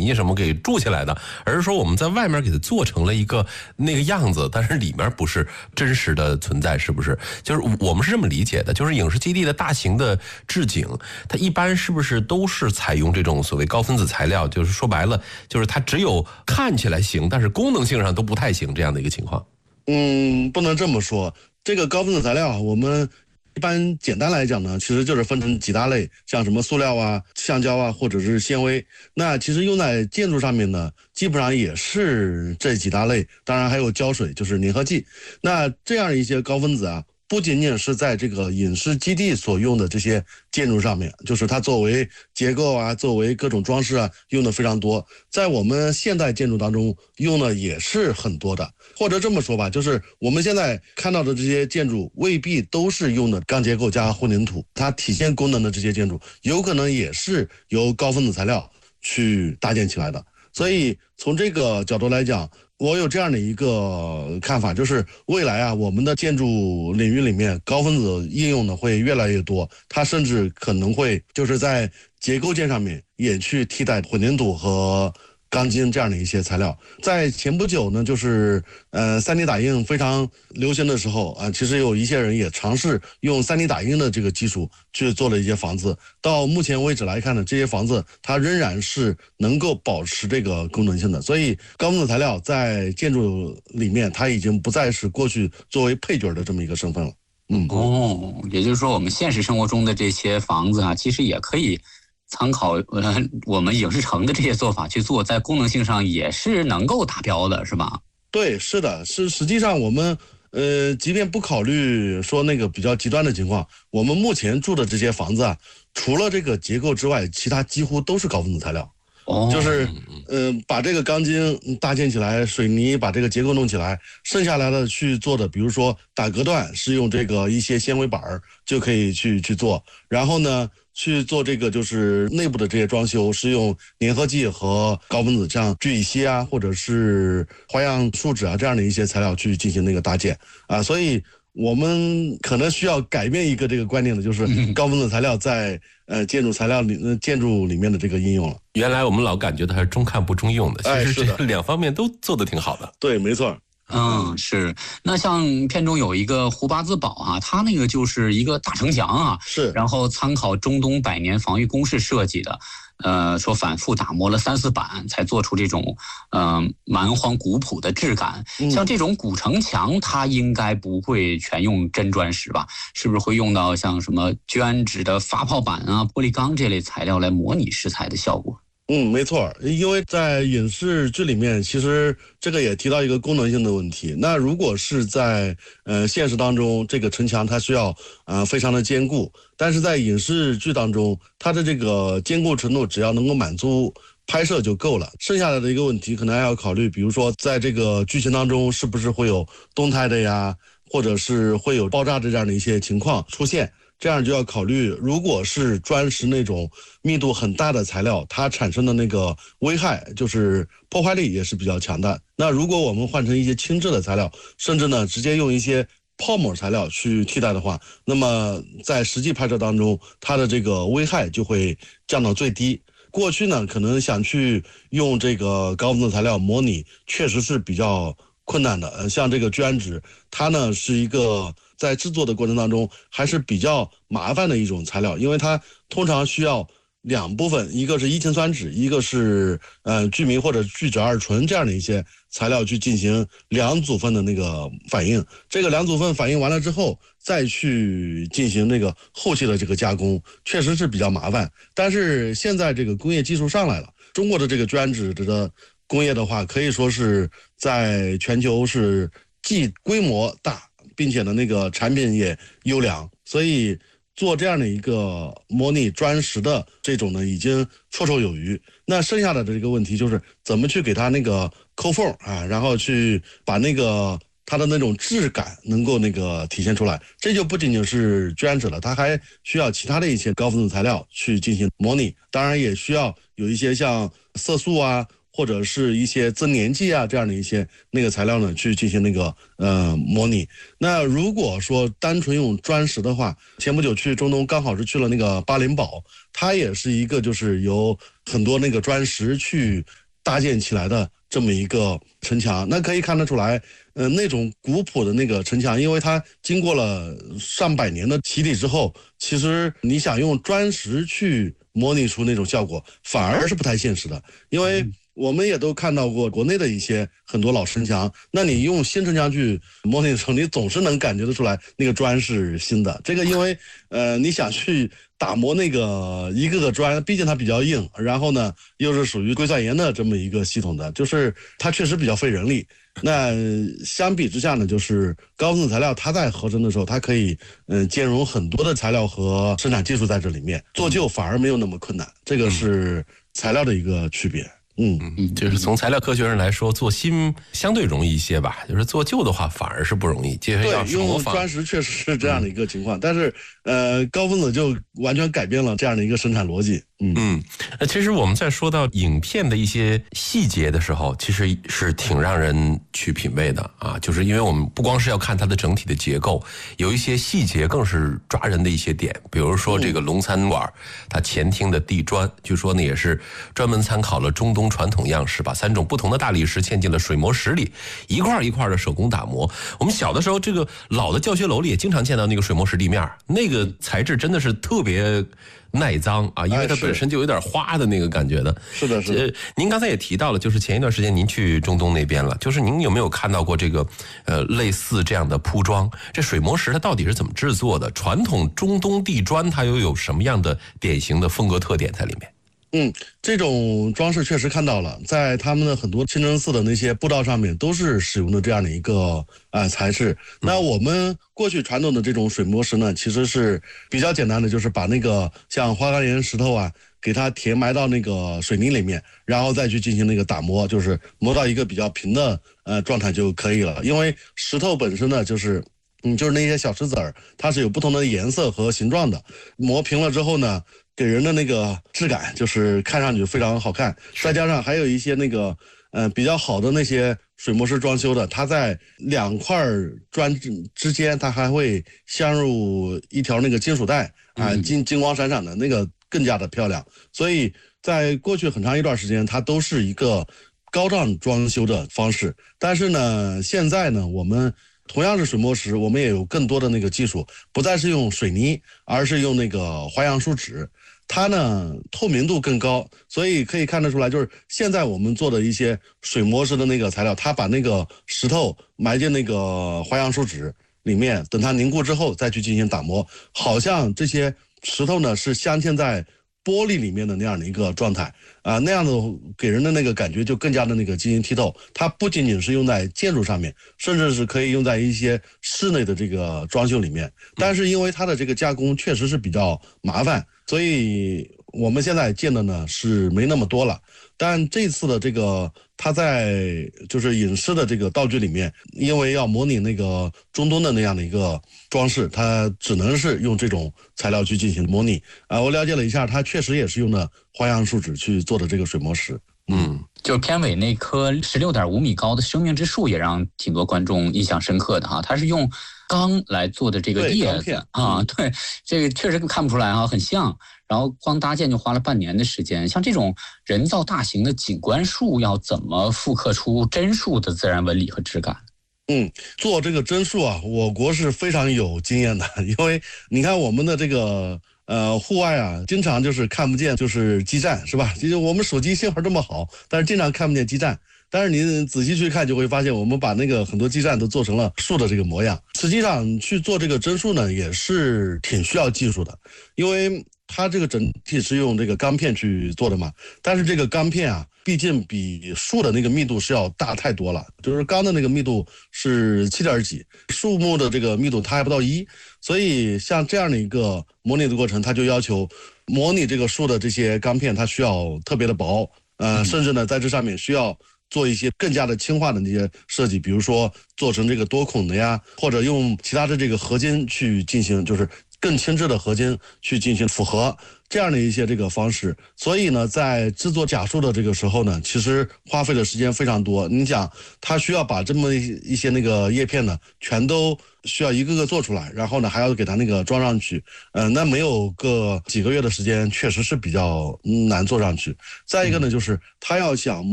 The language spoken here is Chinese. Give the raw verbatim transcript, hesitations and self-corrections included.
泥什么给筑起来的，而是说我们在外面给它做成了一个那个样子，但是里面不是真实的存在，是不是？就是我们是这么理解的，就是影视基地的大型的置景，它一般是不是都是采用这种所谓高分子材料？就是说白了，就是它只有看起来行，但是功能性上都不太行这样的一个情况。 嗯，不能这么说。这个高分子材料，我们一般简单来讲呢，其实就是分成几大类，像什么塑料啊、橡胶啊，或者是纤维。那其实用在建筑上面呢，基本上也是这几大类。当然还有胶水，就是粘合剂。那这样一些高分子啊，不仅仅是在这个影视基地所用的这些建筑上面，就是它作为结构啊，作为各种装饰啊，用的非常多。在我们现代建筑当中用的也是很多的。或者这么说吧，就是我们现在看到的这些建筑未必都是用的钢结构加混凝土，它体现功能的这些建筑有可能也是由高分子材料去搭建起来的。所以从这个角度来讲，我有这样的一个看法，就是未来啊，我们的建筑领域里面高分子应用的会越来越多，它甚至可能会就是在结构件上面也去替代混凝土和钢筋这样的一些材料。在前不久呢，就是呃 三 D 打印非常流行的时候啊，其实有一些人也尝试用 三 D 打印的这个技术去做了一些房子。到目前为止来看呢，这些房子它仍然是能够保持这个功能性的。所以高分子材料在建筑里面，它已经不再是过去作为配角的这么一个身份了。嗯， 哦，也就是说，我们现实生活中的这些房子啊，其实也可以参考呃我们影视城的这些做法去做，在功能性上也是能够达标的，是吧？ 对，是的，是实际上我们呃，即便不考虑说那个比较极端的情况，我们目前住的这些房子啊，除了这个结构之外，其他几乎都是高分子材料。 哦， 就是嗯、呃，把这个钢筋搭建起来，水泥把这个结构弄起来，剩下来的去做的，比如说打隔断是用这个一些纤维板就可以去去做，然后呢去做这个就是内部的这些装修是用粘合剂和高分子，像聚乙烯啊或者是花样树脂啊这样的一些材料去进行那个搭建啊，所以我们可能需要改变一个这个观念的，就是高分子材料在呃建筑材料里、呃、建筑里面的这个应用了。 原来我们老感觉它是中看不中用的， 哎， 其实这两方面都做得挺好的。 对，没错。 嗯，是。那像片中有一个胡八字堡啊，它那个就是一个大城墙啊， 是， 然后参考中东百年防御工事设计的，呃，说反复打磨了三四版才做出这种呃蛮荒古朴的质感。 嗯、 像这种古城墙，它应该不会全用真砖石吧？是不是会用到像什么绢纸的发泡板啊、玻璃钢这类材料来模拟石材的效果？ 嗯，没错，因为在影视剧里面，其实这个也提到一个功能性的问题。那如果是在呃现实当中，这个城墙它需要啊、呃、非常的坚固，但是在影视剧当中，它的这个坚固程度只要能够满足拍摄就够了。剩下来的一个问题，可能还要考虑，比如说在这个剧情当中，是不是会有动态的呀，或者是会有爆炸的这样的一些情况出现。这样就要考虑，如果是砖石那种密度很大的材料，它产生的那个危害，就是破坏力也是比较强的。那如果我们换成一些轻质的材料，甚至呢直接用一些泡沫材料去替代的话，那么在实际拍摄当中，它的这个危害就会降到最低。过去呢，可能想去用这个高分子材料模拟，确实是比较困难的。呃，像这个绢纸，它呢是一个在制作的过程当中还是比较麻烦的一种材料，因为它通常需要两部分，一个是一氰酸酯，一个是呃聚醚或者聚酯二醇这样的一些材料去进行两组分的那个反应。这个两组分反应完了之后，再去进行那个后期的这个加工，确实是比较麻烦。但是现在这个工业技术上来了，中国的这个绢纸的工业的话，可以说是在全球是既规模大，并且呢那个产品也优良，所以做这样的一个模拟砖石的这种呢已经绰绰有余。那剩下的这个问题就是怎么去给它那个抠缝啊，然后去把那个它的那种质感能够那个体现出来。这就不仅仅是绢纸了，它还需要其他的一些高分子材料去进行模拟，当然也需要有一些像色素啊或者是一些增粘剂啊这样的一些那个材料呢去进行那个呃模拟。那如果说单纯用砖石的话，前不久去中东刚好是去了那个巴林堡，它也是一个就是由很多那个砖石去搭建起来的这么一个城墙。那可以看得出来，呃，那种古朴的那个城墙，因为它经过了上百年的洗礼之后，其实你想用砖石去模拟出那种效果，反而是不太现实的。因为我们也都看到过国内的一些很多老城墙，那你用新城墙去模拟的时候，你总是能感觉得出来那个砖是新的。这个因为呃，你想去打磨那个一个个砖，毕竟它比较硬，然后呢又是属于硅酸盐的这么一个系统的，就是它确实比较费人力。那相比之下呢，就是高分子材料它在合成的时候，它可以嗯、呃、兼容很多的材料和生产技术在这里面，做旧反而没有那么困难，这个是材料的一个区别。嗯嗯，就是从材料科学上来说，做新相对容易一些吧，就是做旧的话反而是不容易。 对，用砖石确实是这样的一个情况，嗯、但是呃，高分子就完全改变了这样的一个生产逻辑。嗯嗯，其实我们在说到影片的一些细节的时候，其实是挺让人去品味的啊。就是因为我们不光是要看它的整体的结构，有一些细节更是抓人的一些点。比如说这个龙餐馆，它前厅的地砖，据说呢也是专门参考了中东传统样式，把三种不同的大理石嵌进了水磨石里，一块一块的手工打磨。我们小的时候，这个老的教学楼里也经常见到那个水磨石地面，那个材质真的是特别耐脏啊，因为它本身就有点花的那个感觉的。 是的，是的。 呃，您刚才也提到了，就是前一段时间您去中东那边了，就是您有没有看到过这个呃类似这样的铺装？这水磨石它到底是怎么制作的？传统中东地砖它又有什么样的典型的风格特点在里面？ 嗯，这种装饰确实看到了，在他们的很多清真寺的那些步道上面都是使用的这样的一个呃材质。那我们过去传统的这种水磨石呢，其实是比较简单的，就是把那个像花岗岩石头啊，给它填埋到那个水泥里面，然后再去进行那个打磨，就是磨到一个比较平的呃状态就可以了。因为石头本身呢，就是嗯，就是那些小石子儿，它是有不同的颜色和形状的，磨平了之后呢，给人的那个质感就是看上去非常好看。再加上还有一些那个呃比较好的那些水磨石装修的，它在两块砖之间，它还会镶入一条那个金属带啊，金金光闪闪的，那个更加的漂亮。所以在过去很长一段时间，它都是一个高档装修的方式。但是呢，现在呢，我们同样是水磨石，我们也有更多的那个技术，不再是用水泥，而是用那个花样树脂。它呢透明度更高，所以可以看得出来，就是现在我们做的一些水磨石的那个材料，它把那个石头埋进那个花样树脂里面，等它凝固之后再去进行打磨，好像这些石头呢是镶嵌在玻璃里面的那样的一个状态啊、呃，那样的给人的那个感觉就更加的那个晶莹剔透。它不仅仅是用在建筑上面，甚至是可以用在一些室内的这个装修里面。但是因为它的这个加工确实是比较麻烦，所以我们现在见的呢是没那么多了。但这次的这个它在就是影视的这个道具里面，因为要模拟那个中东的那样的一个装饰，它只能是用这种材料去进行模拟啊。我了解了一下，它确实也是用的花样树脂去做的这个水磨石。 嗯，就片尾那棵十六点五米高的生命之树也让挺多观众印象深刻的哈，它是用钢来做的这个叶子啊，对，这个确实看不出来啊，很像。然后光搭建就花了半年的时间。像这种人造大型的景观树，要怎么复刻出真树的自然纹理和质感？ 嗯，做这个真树啊，我国是非常有经验的，因为你看我们的这个呃户外啊，经常就是看不见就是基站，是吧？其实我们手机信号这么好，但是经常看不见基站。但是你仔细去看，就会发现我们把那个很多基站都做成了树的这个模样。实际上去做这个真树呢，也是挺需要技术的，因为它这个整体是用这个钢片去做的嘛。但是这个钢片啊，毕竟比树的那个密度是要大太多了，就是钢的那个密度是七点几，树木的这个密度它还不到一，所以像这样的一个模拟的过程，它就要求模拟这个树的这些钢片，它需要特别的薄，呃，甚至呢在这上面需要做一些更加的轻化的那些设计，比如说做成这个多孔的呀，或者用其他的这个合金去进行，就是更轻质的合金去进行复合。这样的一些这个方式，所以呢，在制作假树的这个时候呢，其实花费的时间非常多。你想，他需要把这么一些那个叶片呢，全都需要一个个做出来，然后呢，还要给它那个装上去。嗯、呃，那没有个几个月的时间，确实是比较难做上去。再一个呢，就是他要想